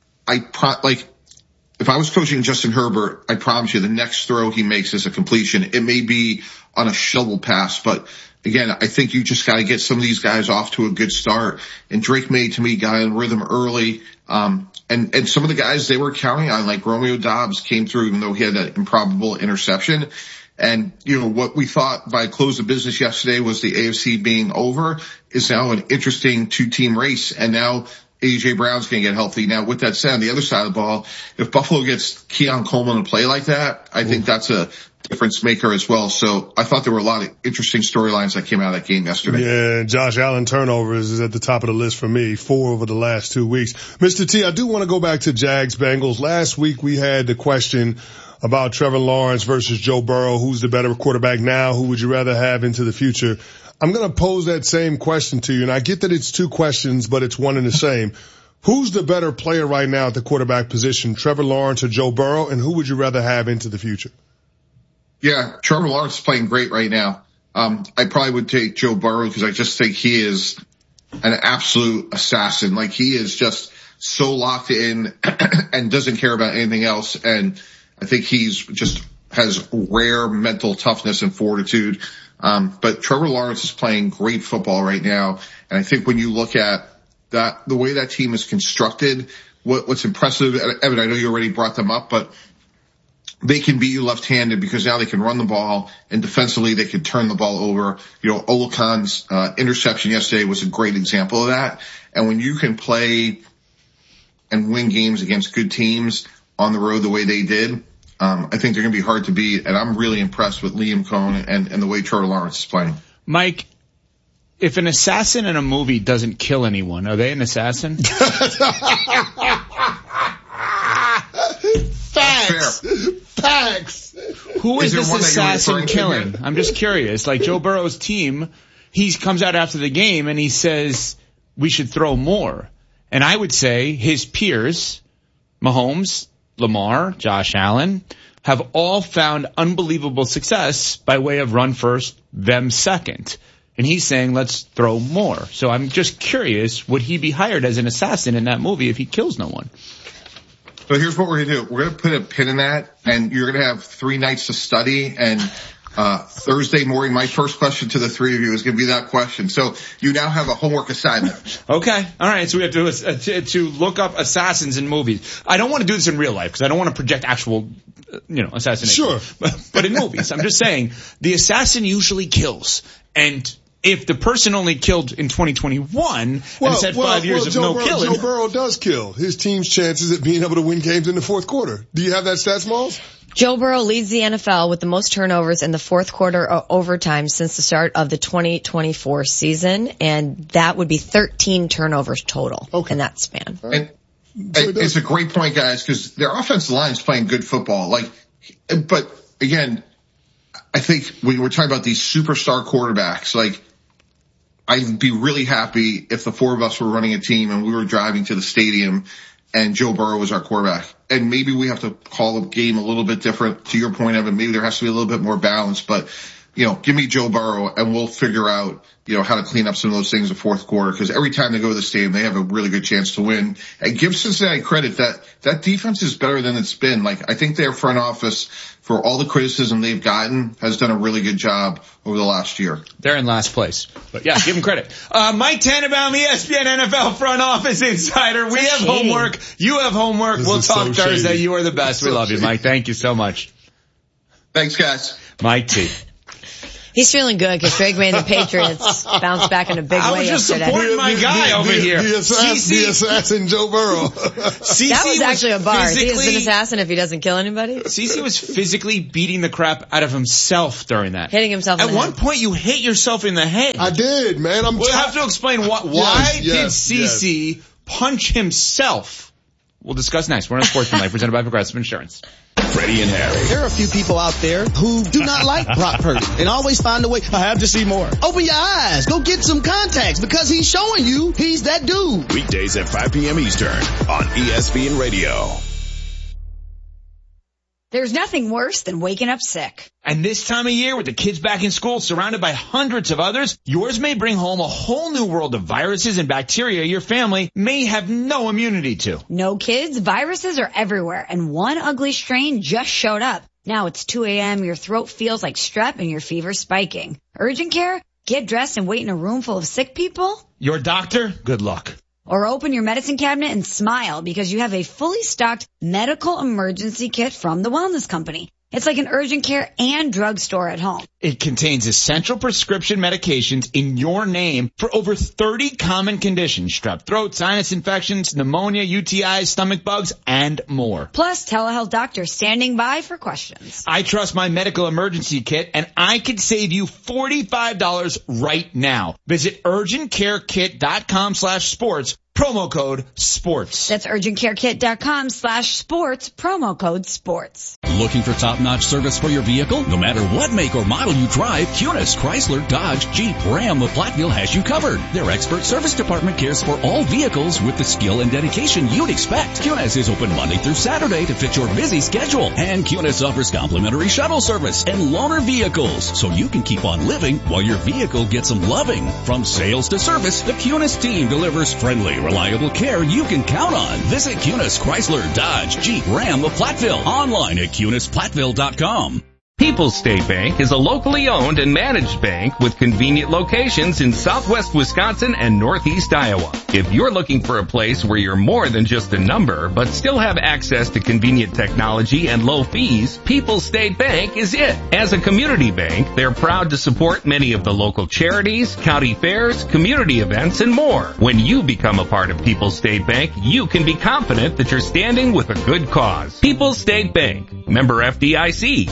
if I was coaching Justin Herbert, I promise you the next throw he makes is a completion. It may be on a shovel pass, but again, I think you just got to get some of these guys off to a good start. And Drake May, to me, got in rhythm early. And some of the guys they were counting on, like Romeo Doubs, came through, even though he had that improbable interception. And, what we thought by close of business yesterday was the AFC being over is now an interesting two-team race. And now A.J. Brown's going to get healthy. Now, with that said, on the other side of the ball, if Buffalo gets Keon Coleman to play like that, I think that's a difference maker as well. So I thought there were a lot of interesting storylines that came out of that game yesterday. Yeah, Josh Allen turnovers is at the top of the list for me, 4 over the last 2 weeks. Mr. T, I do want to go back to Jags Bengals. Last week we had the question about Trevor Lawrence versus Joe Burrow. Who's the better quarterback now? Who would you rather have into the future? I'm going to pose that same question to you, and I get that it's 2 questions, but it's one and the same. Who's the better player right now at the quarterback position, Trevor Lawrence or Joe Burrow, and who would you rather have into the future? Yeah, Trevor Lawrence is playing great right now. I probably would take Joe Burrow because I just think he is an absolute assassin. Like, he is just so locked in and doesn't care about anything else. And I think he's just has rare mental toughness and fortitude. But Trevor Lawrence is playing great football right now. And I think when you look at that, the way that team is constructed, what's impressive, Evan, I know you already brought them up, but they can beat you left-handed because now they can run the ball, and defensively they can turn the ball over. Olacon's interception yesterday was a great example of that. And when you can play and win games against good teams on the road the way they did, I think they're going to be hard to beat. And I'm really impressed with Liam Cohn and the way Trevor Lawrence is playing. Mike, if an assassin in a movie doesn't kill anyone, are they an assassin? Facts. Who is this assassin killing? I'm just curious. Like Joe Burrow's team, he comes out after the game and he says we should throw more. And I would say his peers, Mahomes, Lamar, Josh Allen, have all found unbelievable success by way of run first, them second. And he's saying, let's throw more. So I'm just curious, would he be hired as an assassin in that movie if he kills no one? So here's what we're going to do. We're going to put a pin in that, and you're going to have 3 nights to study. And Thursday morning, my first question to the 3 of you is going to be that question. So you now have a homework assignment. Okay. All right. So we have to look up assassins in movies. I don't want to do this in real life because I don't want to project actual, assassination. Sure. But in movies, I'm just saying the assassin usually kills. And if the person only killed in 2021 and said 5 years of no killing. Joe Burrow does kill. His team's chances at being able to win games in the fourth quarter. Do you have that stat, Smalls? Joe Burrow leads the NFL with the most turnovers in the fourth quarter or overtime since the start of the 2024 season, and that would be 13 turnovers total in that span. And it's a great point, guys, because their offensive line is playing good football. But again, I think when we're talking about these superstar quarterbacks, I'd be really happy if the 4 of us were running a team and we were driving to the stadium and Joe Burrow was our quarterback. And maybe we have to call the game a little bit different. To your point, Evan, maybe there has to be a little bit more balance. But give me Joe Burrow and we'll figure out, how to clean up some of those things in the fourth quarter. Because every time they go to the stadium, they have a really good chance to win. And give Cincinnati credit that defense is better than it's been. Like, I think their front office, for all the criticism they've gotten, has done a really good job over the last year. They're in last place. But yeah, give them credit. Mike Tannenbaum, ESPN NFL front office insider. We have homework. You have homework. We'll talk Thursday. Shady. You are the best. We love you, Mike. Thank you so much. Thanks, guys. Mike T. He's feeling good because Drake made the Patriots bounce back in a big way yesterday. I was just supporting my guy over here. The assassin Joe Burrow. That was actually a bar. Is he an assassin if he doesn't kill anybody? CeCe was physically beating the crap out of himself during that. Hitting himself in the head. At one point, you hit yourself in the head. I did, man. We'll have to explain why did CeCe punch himself? We'll discuss next. We're on Sportsman Life, presented by Progressive Insurance. Freddie and Harry. There are a few people out there who do not like Brock Purdy and always find a way. I have to see more. Open your eyes. Go get some contacts because he's showing you he's that dude. Weekdays at 5 p.m. Eastern on ESPN Radio. There's nothing worse than waking up sick. And this time of year, with the kids back in school, surrounded by hundreds of others, yours may bring home a whole new world of viruses and bacteria your family may have no immunity to. No, kids, viruses are everywhere, and one ugly strain just showed up. Now it's 2 a.m., your throat feels like strep, and your fever's spiking. Urgent care? Get dressed and wait in a room full of sick people? Your doctor? Good luck. Or open your medicine cabinet and smile because you have a fully stocked medical emergency kit from the Wellness Company. It's like an urgent care and drugstore at home. It contains essential prescription medications in your name for over 30 common conditions: strep throat, sinus infections, pneumonia, UTIs, stomach bugs, and more. Plus, telehealth doctors standing by for questions. I trust my medical emergency kit, and I could save you $45 right now. Visit urgentcarekit.com/sports. Promo code SPORTS. That's urgentcarekit.com/sports. Promo code SPORTS. Looking for top-notch service for your vehicle? No matter what make or model you drive, Kunis, Chrysler, Dodge, Jeep, Ram of Platteville has you covered. Their expert service department cares for all vehicles with the skill and dedication you'd expect. Kunis is open Monday through Saturday to fit your busy schedule. And Kunis offers complimentary shuttle service and loaner vehicles, so you can keep on living while your vehicle gets some loving. From sales to service, the Kunis team delivers friendly, reliable care you can count on. Visit Kunis, Chrysler, Dodge, Jeep, Ram of Platteville. Online at KunisPlatteville.com. People's State Bank is a locally owned and managed bank with convenient locations in southwest Wisconsin and northeast Iowa. If you're looking for a place where you're more than just a number, but still have access to convenient technology and low fees, People's State Bank is it. As a community bank, they're proud to support many of the local charities, county fairs, community events, and more. When you become a part of People's State Bank, you can be confident that you're standing with a good cause. People's State Bank, member FDIC.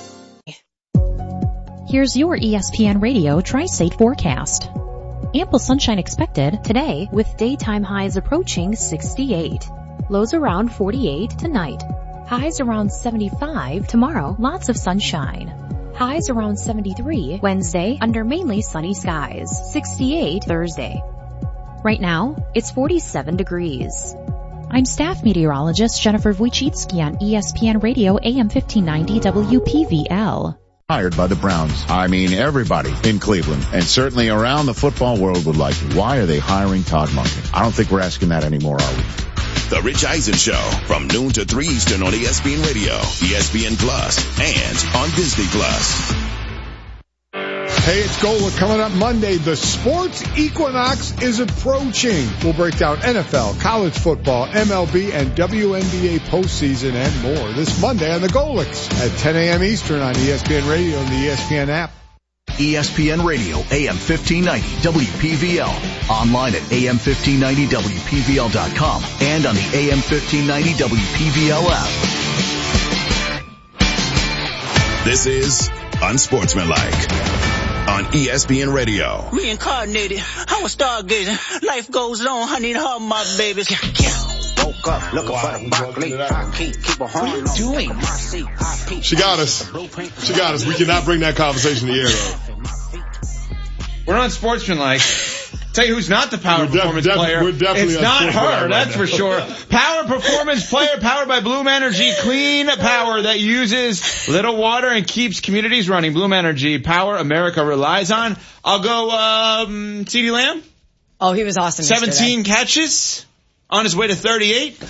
Here's your ESPN Radio Tri-State forecast. Ample sunshine expected today with daytime highs approaching 68. Lows around 48 tonight. Highs around 75 tomorrow. Lots of sunshine. Highs around 73 Wednesday under mainly sunny skies. 68 Thursday. Right now, it's 47 degrees. I'm staff meteorologist Jennifer Wojcicki on ESPN Radio AM 1590 WPVL. Hired by the Browns. I mean, everybody in Cleveland and certainly around the football world would like it. Why are they hiring Todd Monken? I don't think we're asking that anymore, are we? The Rich Eisen Show from noon to 3 Eastern on ESPN Radio, ESPN Plus, and on Disney Plus. Hey, it's Gola coming up Monday. The sports equinox is approaching. We'll break down NFL, college football, MLB, and WNBA postseason and more this Monday on the Golix at 10 a.m. Eastern on ESPN Radio and the ESPN app. ESPN Radio, AM 1590, WPVL. Online at AM1590WPVL.com and on the AM 1590 WPVL app. This is Unsportsmanlike on ESPN Radio. Reincarnated, I was stargazing. Life goes on, I need her, my babies. Woke up looking for the broccoli. Keep a horn. What are you doing? She got us. She got us. We cannot bring that conversation to the air, though. We're on Sportsmanlike. Tell you who's not the power performance player. It's not her, that's for sure. Power performance player powered by Bloom Energy. Clean power that uses little water and keeps communities running. Bloom Energy, power America relies on. I'll go, CeeDee Lamb. Oh, he was awesome 17 catches on his way to 38.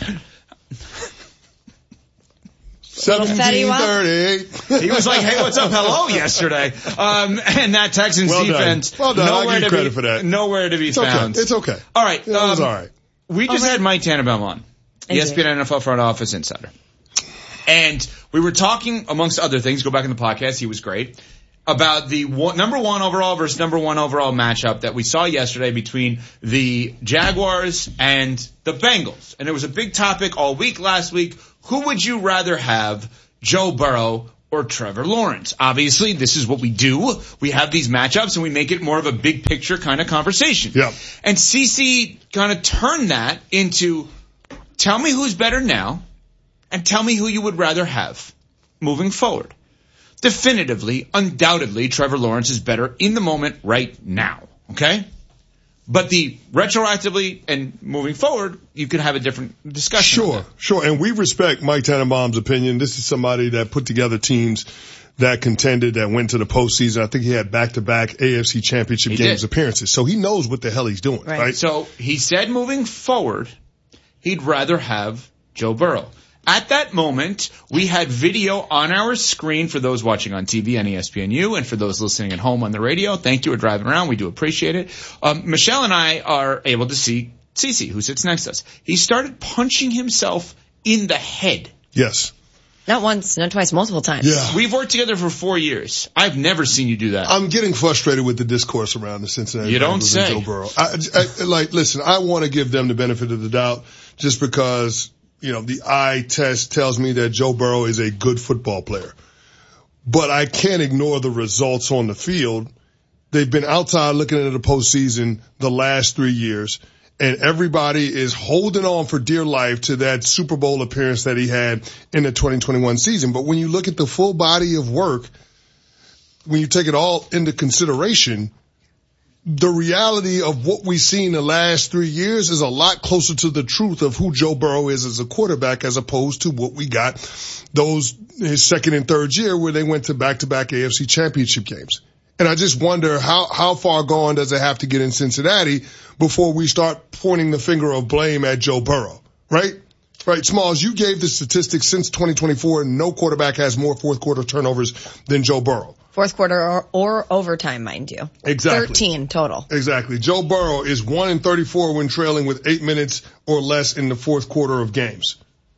17:38. He was like, hey, what's up? Hello yesterday. And that Texans defense. Well done. I'll give you credit for that. Nowhere to be found. It's okay. All right. It was all right. We just had Mike Tannenbaum on, ESPN NFL front office insider. And we were talking, amongst other things, go back in the podcast, he was great, about the number 1 overall versus number 1 overall matchup that we saw yesterday between the Jaguars and the Bengals. And it was a big topic all week last week. Who would you rather have, Joe Burrow or Trevor Lawrence? Obviously, this is what we do. We have these matchups and we make it more of a big picture kind of conversation. Yeah. And CC kind of turned that into, tell me who's better now and tell me who you would rather have moving forward. Definitively, undoubtedly, Trevor Lawrence is better in the moment right now. Okay? But the retroactively and moving forward, you could have a different discussion. Sure. And we respect Mike Tannenbaum's opinion. This is somebody that put together teams that contended, that went to the postseason. I think he had back-to-back AFC Championship games appearances. So he knows what the hell he's doing, right? So he said moving forward, he'd rather have Joe Burrow. At that moment, we had video on our screen for those watching on TV on ESPNU and for those listening at home on the radio. Thank you for driving around. We do appreciate it. Michelle and I are able to see Cece, who sits next to us. He started punching himself in the head. Yes. Not once, not twice, multiple times. Yeah. We've worked together for 4 years. I've never seen you do that. I'm getting frustrated with the discourse around the Cincinnati Bengals and Joe Burrow. Listen, I want to give them the benefit of the doubt just because, you know, the eye test tells me that Joe Burrow is a good football player. But I can't ignore the results on the field. They've been outside looking at the postseason the last 3 years, and everybody is holding on for dear life to that Super Bowl appearance that he had in the 2021 season. But when you look at the full body of work, when you take it all into consideration, the reality of what we've seen the last 3 years is a lot closer to the truth of who Joe Burrow is as a quarterback as opposed to what we got his second and third year where they went to back-to-back AFC Championship games. And I just wonder how far gone does it have to get in Cincinnati before we start pointing the finger of blame at Joe Burrow, right? Right, Smalls, you gave the statistics since 2024, no quarterback has more fourth quarter turnovers than Joe Burrow. Fourth quarter or overtime, mind you. Exactly. 13 total. Exactly. Joe Burrow is 1-34 when trailing with 8 minutes or less in the fourth quarter of games.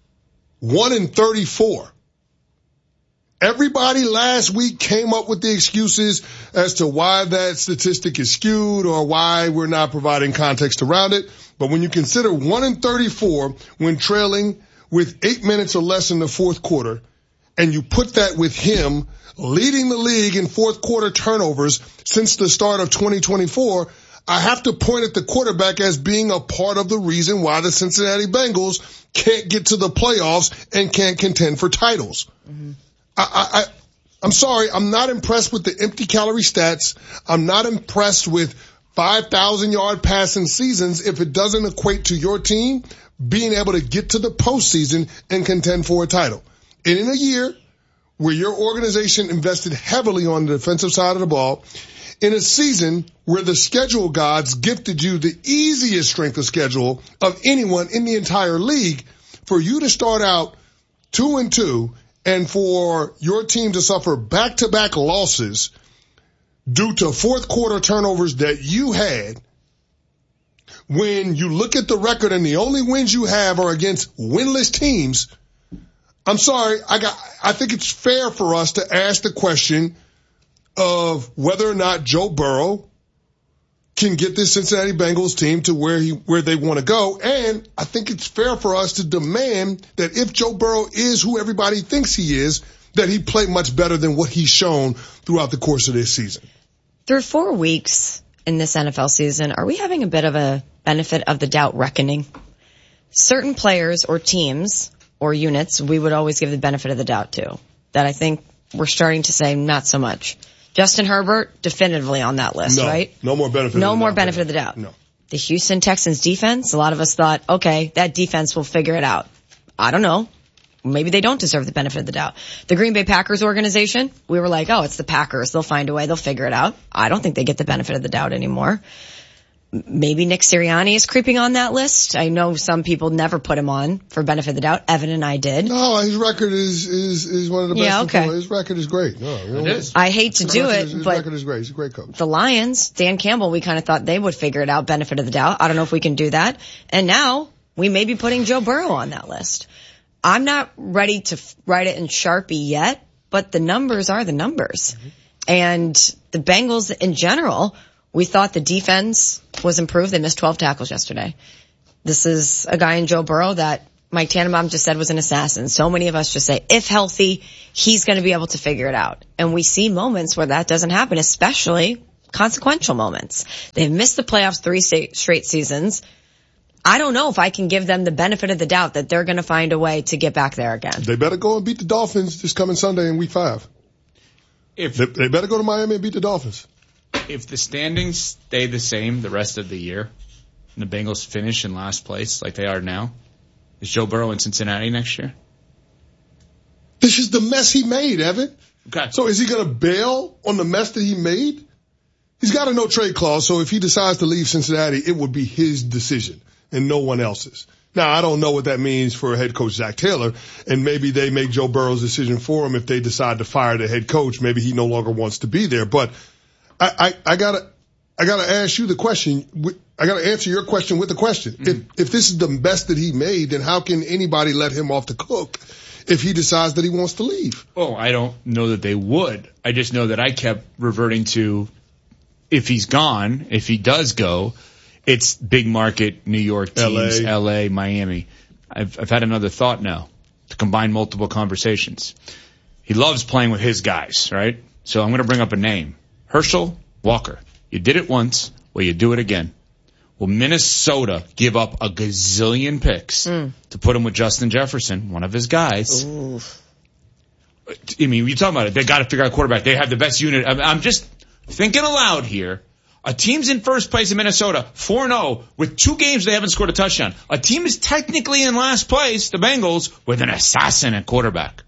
1-34. Everybody last week came up with the excuses as to why that statistic is skewed or why we're not providing context around it. But when you consider 1-34 when trailing with 8 minutes or less in the fourth quarter, and you put that with him leading the league in fourth quarter turnovers since the start of 2024, I have to point at the quarterback as being a part of the reason why the Cincinnati Bengals can't get to the playoffs and can't contend for titles. Mm-hmm. I'm sorry, I'm not impressed with the empty calorie stats. I'm not impressed with 5,000-yard passing seasons if it doesn't equate to your team being able to get to the postseason and contend for a title. And in a year where your organization invested heavily on the defensive side of the ball, in a season where the schedule gods gifted you the easiest strength of schedule of anyone in the entire league, for you to start out 2-2 and for your team to suffer back-to-back losses due to fourth quarter turnovers that you had, when you look at the record and the only wins you have are against winless teams, I'm sorry, I think it's fair for us to ask the question of whether or not Joe Burrow can get this Cincinnati Bengals team to where they want to go. And I think it's fair for us to demand that if Joe Burrow is who everybody thinks he is, that he play much better than what he's shown throughout the course of this season. Through 4 weeks in this NFL season, are we having a bit of a benefit of the doubt reckoning? Certain players or teams or units we would always give the benefit of the doubt to, that I think we're starting to say not so much. Justin Herbert, definitively on that list, right? No more benefit. No more benefit of the doubt. No. The Houston Texans defense, a lot of us thought, okay, that defense will figure it out. I don't know. Maybe they don't deserve the benefit of the doubt. The Green Bay Packers organization, we were like, oh, it's the Packers. They'll find a way. They'll figure it out. I don't think they get the benefit of the doubt anymore. Maybe Nick Sirianni is creeping on that list. I know some people never put him on for benefit of the doubt. Evan and I did. No, his record is one of the best. Yeah, okay. His record is great. No, it is. I hate to do it, his but record is great. He's a great coach. The Lions, Dan Campbell, we kind of thought they would figure it out, benefit of the doubt. I don't know if we can do that. And now we may be putting Joe Burrow on that list. I'm not ready to write it in Sharpie yet, but the numbers are the numbers. Mm-hmm. And the Bengals in general, we thought the defense was improved. They missed 12 tackles yesterday. This is a guy in Joe Burrow that Mike Tannenbaum just said was an assassin. So many of us just say, if healthy, he's going to be able to figure it out. And we see moments where that doesn't happen, especially consequential moments. They've missed the playoffs 3 straight seasons. I don't know if I can give them the benefit of the doubt that they're going to find a way to get back there again. They better go and beat the Dolphins this coming Sunday in week 5. They better go to Miami and beat the Dolphins. If the standings stay the same the rest of the year and the Bengals finish in last place like they are now, is Joe Burrow in Cincinnati next year? This is the mess he made, Evan. Okay. So is he going to bail on the mess that he made? He's got a no-trade clause, so if he decides to leave Cincinnati, it would be his decision and no one else's. Now, I don't know what that means for head coach Zach Taylor, and maybe they make Joe Burrow's decision for him if they decide to fire the head coach. Maybe he no longer wants to be there, but I gotta ask you the question. I gotta answer your question with a question. Mm-hmm. If this is the best that he made, then how can anybody let him off the hook if he decides that he wants to leave? Oh, I don't know that they would. I just know that I kept reverting to if he's gone, if he does go, it's big market New York teams, LA, Miami. I've had another thought now to combine multiple conversations. He loves playing with his guys, right? So I'm going to bring up a name. Herschel Walker. You did it once, well, you do it again. Will Minnesota give up a gazillion picks to put him with Justin Jefferson, one of his guys? Oof. I mean, you talking about it. They got to figure out a quarterback. They have the best unit. I'm just thinking aloud here. A team's in first place in Minnesota, 4-0, with 2 games they haven't scored a touchdown. A team is technically in last place, the Bengals, with an assassin at quarterback.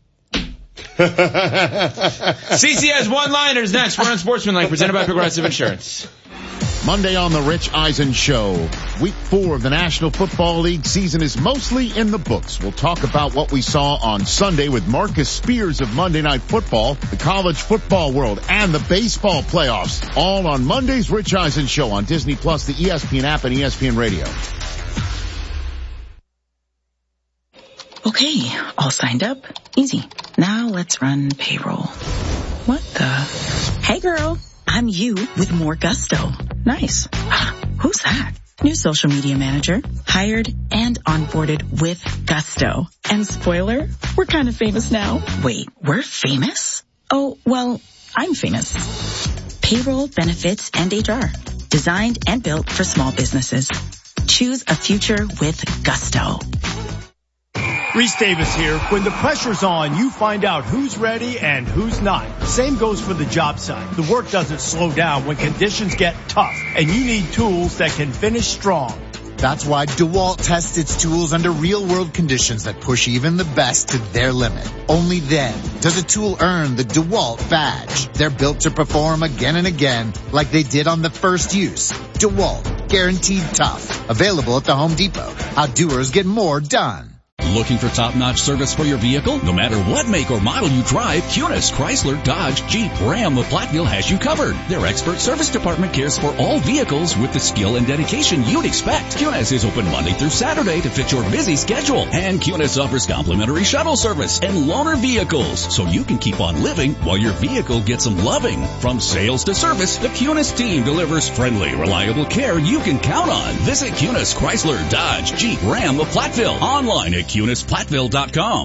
CCS one-liners next. We're on Sportsmanlike, presented by Progressive Insurance. Monday on the Rich Eisen Show. Week 4 of the National Football League season is mostly in the books. We'll talk about what we saw on Sunday with Marcus Spears of Monday Night Football, the college football world, and the baseball playoffs. All on Monday's Rich Eisen Show on Disney Plus, the ESPN app, and ESPN Radio. Okay, all signed up. Easy. Now let's run payroll. What the? Hey girl, I'm you with more gusto. Nice. Who's that? New social media manager, hired and onboarded with gusto. And spoiler, we're kind of famous now. Wait, we're famous? Oh, well, I'm famous. Payroll, benefits, and HR. Designed and built for small businesses. Choose a future with gusto. Reese Davis here. When the pressure's on, you find out who's ready and who's not. Same goes for the job site. The work doesn't slow down when conditions get tough, and you need tools that can finish strong. That's why DeWalt tests its tools under real-world conditions that push even the best to their limit. Only then does a tool earn the DeWalt badge. They're built to perform again and again like they did on the first use. DeWalt, guaranteed tough. Available at the Home Depot. How doers get more done. Looking for top-notch service for your vehicle? No matter what make or model you drive, Kunis, Chrysler, Dodge, Jeep, Ram of Platteville has you covered. Their expert service department cares for all vehicles with the skill and dedication you'd expect. Kunis is open Monday through Saturday to fit your busy schedule. And Kunis offers complimentary shuttle service and loaner vehicles, so you can keep on living while your vehicle gets some loving. From sales to service, the Kunis team delivers friendly, reliable care you can count on. Visit Kunis, Chrysler, Dodge, Jeep, Ram of Platteville online at KunisPlatteville.com.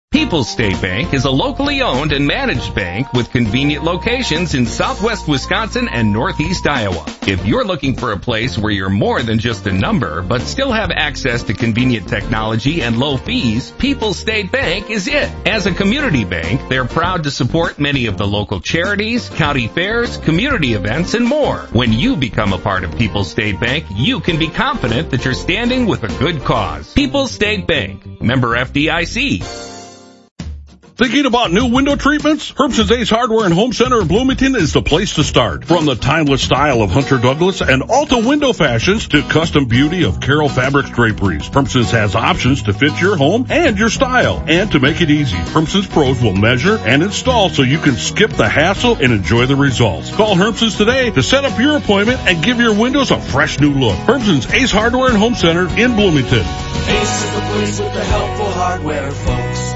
People's State Bank is a locally owned and managed bank with convenient locations in southwest Wisconsin and northeast Iowa. If you're looking for a place where you're more than just a number, but still have access to convenient technology and low fees, People's State Bank is it. As a community bank, they're proud to support many of the local charities, county fairs, community events, and more. When you become a part of People's State Bank, you can be confident that you're standing with a good cause. People's State Bank, member FDIC. Thinking about new window treatments? Herbson's Ace Hardware and Home Center in Bloomington is the place to start. From the timeless style of Hunter Douglas and Alta window fashions to custom beauty of Carroll Fabrics draperies, Herbson's has options to fit your home and your style. And to make it easy, Herbson's pros will measure and install so you can skip the hassle and enjoy the results. Call Herbson's today to set up your appointment and give your windows a fresh new look. Herbson's Ace Hardware and Home Center in Bloomington. Ace is the place with the helpful hardware, folks.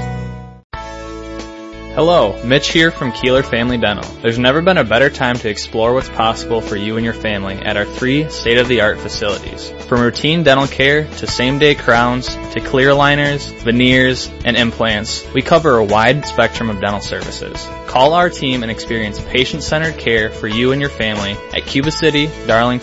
Hello, Mitch here from Keeler Family Dental. There's never been a better time to explore what's possible for you and your family at our 3 state-of-the-art facilities. From routine dental care to same-day crowns to clear aligners, veneers, and implants, we cover a wide spectrum of dental services. Call our team and experience patient-centered care for you and your family at Cuba City, Darlington,